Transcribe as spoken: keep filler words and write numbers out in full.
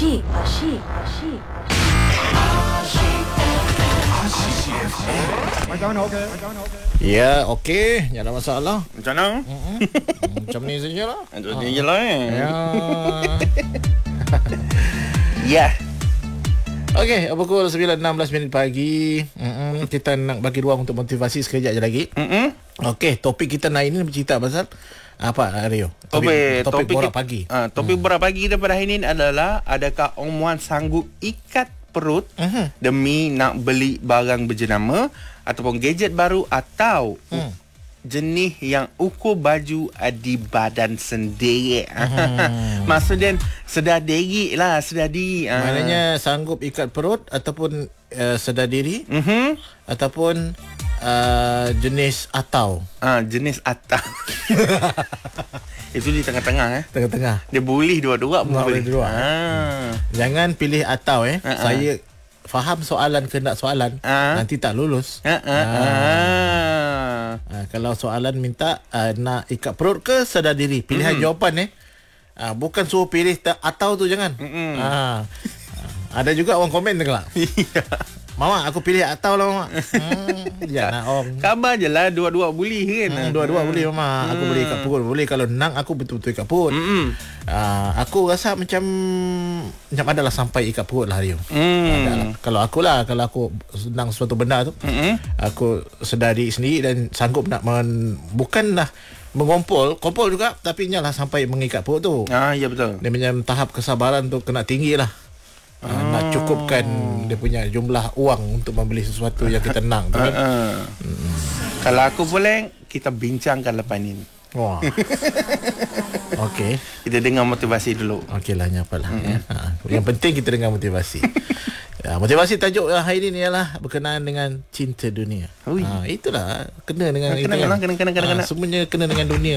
Asyik, asyik, asyik. Macam mana okey? Macam mana okey? Ya, okey. Tak ada masalah. Macam mana? Mm-mm. Macam ni sajalah. Macam ni je lah eh. Ya. Ya. Okey, pukul sembilan enam belas minit pagi. Mm-mm. Kita nak bagi ruang untuk motivasi sekejap je lagi. Mm-mm. Okey, topik kita hari ini bercerita pasal apa, Rio? Topik, topik, topik borak kita- pagi. Ah, topik Hmm. borak pagi kita pada hari ini adalah, adakah Om Wan sanggup ikat perut Mhm. demi nak beli barang berjenama ataupun gadget baru, atau Hmm. jenis yang ukur baju ah, di badan sendiri. Hmm. Maksudnya sedar diri lah, sedar diri. Ah. Maknanya sanggup ikat perut ataupun uh, sedar diri Mhm. ataupun uh, jenis atau Ah, jenis atas. Itu di tengah-tengah eh. tengah-tengah. Dia boleh dua-dua pun Boleh boleh. dua. Ah. Jangan pilih atau eh. Ha-ha. Saya faham soalan kehendak soalan, Ha. nanti tak lulus. Ah, ah, ah. Ha, kalau soalan minta uh, nak ikat perut ke sedar diri, pilihan Mm-mm. jawapan eh. Ha, bukan suruh pilih ta- atau tu, jangan. Mm-mm. Ha. Ada juga orang komen tu kelak. Ya. Mama, aku pilih atau lah Mama. Hmm, ya nak om. Khabar je lah, dua-dua boleh kan. Hmm, dua-dua boleh Mama. Aku boleh ikat perut. Boleh kalau nang aku betul-betul ikat perut. Mm-mm. Uh, aku rasa macam macam adalah sampai ikat perut lah Rio. Mm. Adalah. Kalau aku lah, kalau aku senang suatu benda tu, Mm-mm. aku sedar diri sendiri dan sanggup nak men, bukanlah mengompol, kompol juga, tapi nyalah sampai mengikat perut tu. Ah, ya betul. Dia macam tahap kesabaran tu kena tinggi lah. Uh, Oh. nak cukupkan dia punya jumlah wang untuk membeli sesuatu yang kita nak tu kan. Uh-uh. Mm. Kalau aku boleh, kita bincangkan lepas ni. Wah. Okey. Kita dengar motivasi dulu. Okeylah, nyapalah mm-hmm. ya. Ha, yang penting kita dengar motivasi. Ya, motivasi tajuk hari ini ialah berkenaan dengan cinta dunia. Ui. Ha, itulah kena dengan Kena, itu kena, kan. kena, kena, kena, Ha, kena. semuanya kena dengan dunia.